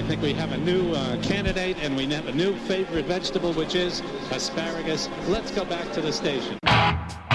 think we have a new candidate, and we have a new favorite vegetable, which is asparagus. Let's go back to the station.